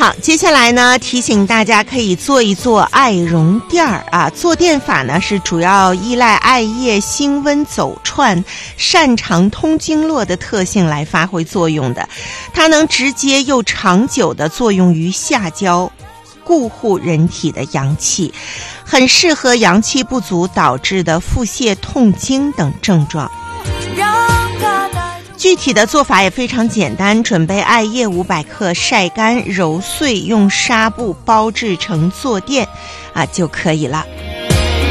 好，接下来呢，提醒大家可以做一做艾绒垫儿啊。坐垫法呢是主要依赖艾叶辛温走串、擅长通经络的特性来发挥作用的，它能直接又长久的作用于下焦，固护人体的阳气，很适合阳气不足导致的腹泻、痛经等症状。具体的做法也非常简单，准备艾叶500克，晒干揉碎，用纱布包制成坐垫就可以了。